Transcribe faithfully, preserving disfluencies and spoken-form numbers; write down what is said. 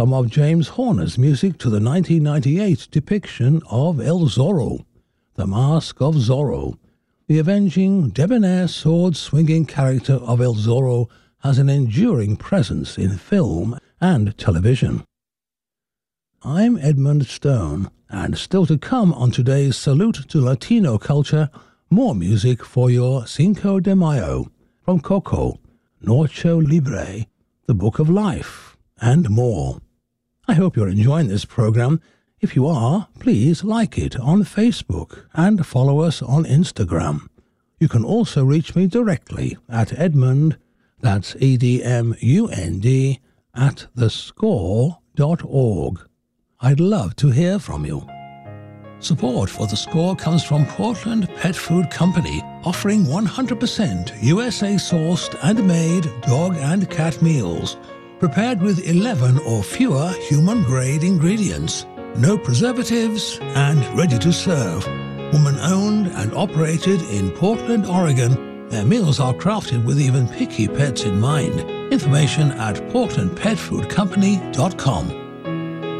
some of James Horner's music to the nineteen ninety-eight depiction of El Zorro, The Mask of Zorro. The avenging, debonair, sword-swinging character of El Zorro has an enduring presence in film and television. I'm Edmund Stone, and still to come on today's Salute to Latino Culture, more music for your Cinco de Mayo from Coco, Nacho Libre, The Book of Life, and more. I hope you're enjoying this program. If you are, please like it on Facebook and follow us on Instagram. You can also reach me directly at Edmund, that's E D M U N D, at the score dot org. I'd love to hear from you. Support for The Score comes from Portland Pet Food Company, offering one hundred percent U S A-sourced and made dog and cat meals, prepared with eleven or fewer human-grade ingredients, no preservatives, and ready to serve. Woman-owned and operated in Portland, Oregon, their meals are crafted with even picky pets in mind. Information at portland pet food company dot com.